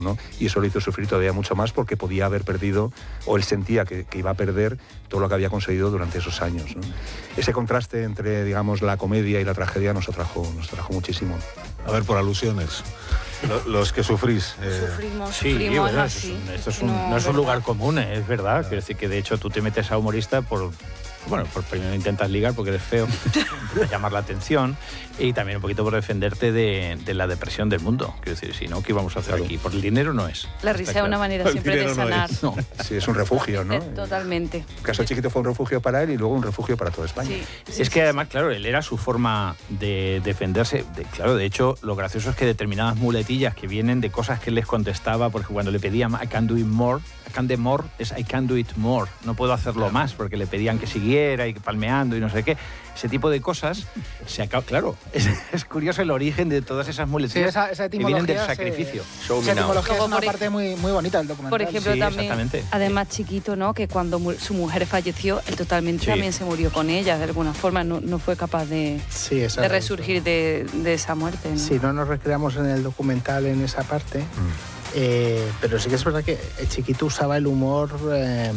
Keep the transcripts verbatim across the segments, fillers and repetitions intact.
¿no? Y eso lo hizo sufrir todavía mucho más porque podía haber perdido, o él sentía que, que iba a perder todo lo que había conseguido durante esos años, ¿no? Ese contraste entre, digamos, la comedia y la tragedia nos atrajo, nos atrajo muchísimo. A ver, por alusiones, los que sufrís. Eh... Sufrimos, sí, sufrimos bueno, así. Esto es un, no, no es un ¿verdad? lugar común, es verdad. Quiero decir que de hecho tú te metes a humorista por... Bueno, por primero intentas ligar porque eres feo, llamar la atención, y también un poquito por defenderte de, de la depresión del mundo. Quiero decir, si no, ¿qué vamos a hacer claro. aquí? Por el dinero no es. La risa es una manera el siempre de sanar. No no. Sí, es un refugio, ¿no? Eh, totalmente. El caso Chiquito fue un refugio para él y luego un refugio para toda España. Sí, sí, Es que además, claro, él era su forma de defenderse. De, claro, de hecho, lo gracioso es que determinadas muletillas que vienen de cosas que él les contestaba, porque cuando le pedían I can do it more, I can do more es I can do it more. No puedo hacerlo más, porque le pedían que siguiera y que palmeando y no sé qué. Ese tipo de cosas se acaba. Claro, es, es curioso el origen de todas esas muletillas, sí, esa, esa que vienen del se, sacrificio. Esa etimología es una por, parte muy, muy bonita del documental. Por ejemplo, sí, también, además sí. Chiquito, ¿no? Que cuando mu su mujer falleció, él totalmente sí. también se murió con ella, de alguna forma, no, no fue capaz de, sí, de resurgir de, de esa muerte, ¿no? Sí, no nos recreamos en el documental en esa parte, mm. eh, pero sí que es verdad que Chiquito usaba el humor eh,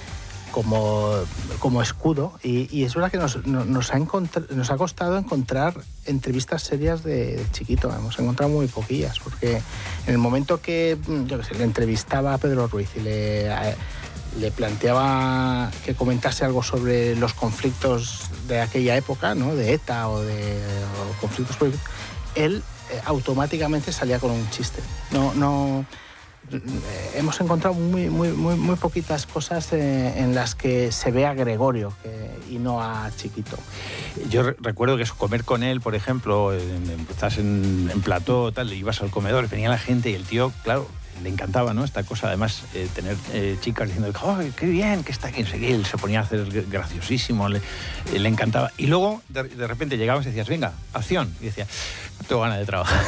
como, como escudo, y, y es verdad que nos, nos, ha nos ha costado encontrar entrevistas serias de, de Chiquito. Hemos encontrado muy poquillas, porque en el momento que, yo qué sé, le entrevistaba a Pedro Ruiz y le, le planteaba que comentase algo sobre los conflictos de aquella época, ¿no? De ETA o de o conflictos políticos, él eh, automáticamente salía con un chiste. No, no... Hemos encontrado muy, muy, muy, muy poquitas cosas eh, en las que se ve a Gregorio que, y no a Chiquito. Yo re recuerdo que es comer con él, por ejemplo, en, en, estás en, en plató, tal, ibas al comedor, venía la gente y el tío, claro, le encantaba, ¿no? Esta cosa, además, eh, tener eh, chicas diciendo, ¡oh, qué bien, que está aquí! Él se ponía a hacer graciosísimo, le, eh, le encantaba. Y luego, de, de repente, llegabas y decías, venga, acción. Y decía, no tengo ganas de trabajar.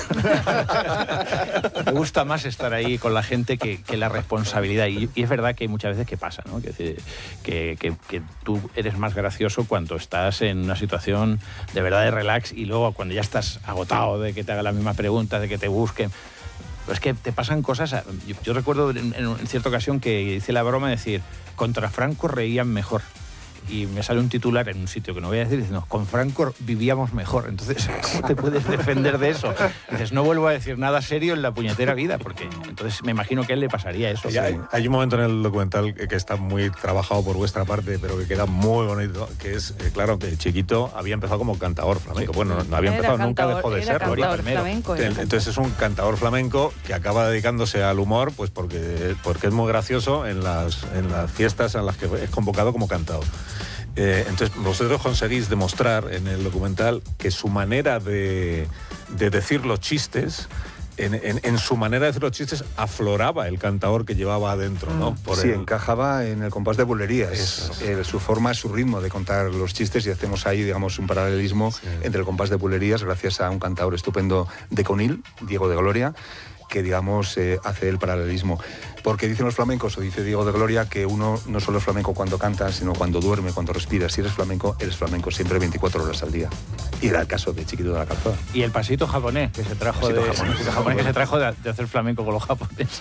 Me gusta más estar ahí con la gente que, que la responsabilidad. Y, y es verdad que hay muchas veces que pasa, ¿no? Que, que, que, que tú eres más gracioso cuando estás en una situación de verdad de relax, y luego cuando ya estás agotado de que te hagan las mismas preguntas, de que te busquen. Es que te pasan cosas. Yo, yo recuerdo en, en cierta ocasión que hice la broma de decir, contra Franco reían mejor. Y me sale un titular en un sitio que no voy a decir, diciendo, con Franco vivíamos mejor. Entonces, ¿cómo te puedes defender de eso? Dices, no vuelvo a decir nada serio en la puñetera vida, porque entonces me imagino que a él le pasaría eso. Sí, hay, hay un momento en el documental que está muy trabajado por vuestra parte, pero que queda muy bonito, que es, eh, claro, que Chiquito había empezado como cantador flamenco. Bueno, no había empezado, era nunca cantador, dejó de era serlo. Cantador flamenco, era Entonces es un cantador flamenco que acaba dedicándose al humor, pues porque, porque es muy gracioso en las, en las fiestas en las que es convocado como cantador. Eh, entonces, vosotros conseguís demostrar en el documental que su manera de, de decir los chistes, en, en, en su manera de decir los chistes, afloraba el cantador que llevaba adentro, ¿no? Por sí, el... encajaba en el compás de bulerías. Eh, su forma, su ritmo de contar los chistes, y hacemos ahí, digamos, un paralelismo sí. entre el compás de bulerías, gracias a un cantador estupendo de Conil, Diego de Gloria, que, digamos, eh, hace el paralelismo. Porque dicen los flamencos, o dice Diego de Gloria, que uno no solo es flamenco cuando canta, sino cuando duerme, cuando respira. Si eres flamenco, eres flamenco siempre veinticuatro horas al día. Y era el caso de Chiquito de la Calzada. Y el pasito japonés que se trajo, de, japonés, el japonés que se trajo de, de hacer flamenco con los japoneses.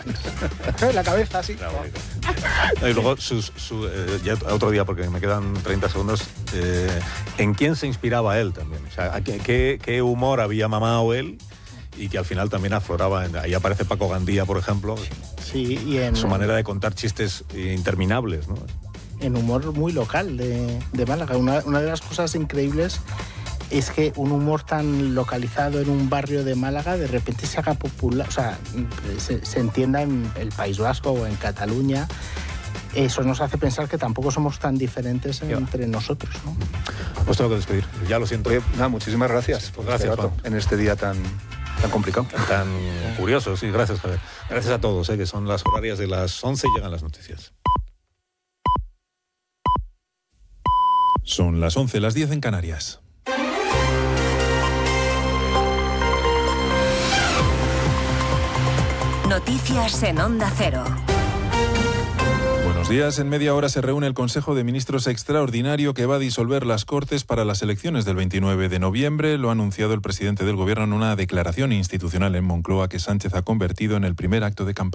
La cabeza, sí. No, y luego, su, su, eh, ya otro día, porque me quedan treinta segundos, eh, ¿en quién se inspiraba él también? O sea, ¿qué, qué humor había mamado él? Y que al final también afloraba. Ahí aparece Paco Gandía, por ejemplo. Sí, y en... Su manera de contar chistes interminables, ¿no? En humor muy local de, de Málaga. Una, una de las cosas increíbles es que un humor tan localizado en un barrio de Málaga de repente se haga popular, o sea, se, se entienda en el País Vasco o en Cataluña. Eso nos hace pensar que tampoco somos tan diferentes entre nosotros, ¿no? Os tengo que despedir. Ya lo siento. Oye, nada, muchísimas gracias por gracias, este rato, en este día tan... tan complicado. Tan curioso, sí, gracias, Javier. Gracias a todos, ¿eh? Que son las horarias de las once y llegan las noticias. Son las once, las diez en Canarias. Noticias en Onda Cero. Buenos días. En media hora se reúne el Consejo de Ministros extraordinario que va a disolver las Cortes para las elecciones del veintinueve de noviembre. Lo ha anunciado el presidente del Gobierno en una declaración institucional en Moncloa que Sánchez ha convertido en el primer acto de campaña.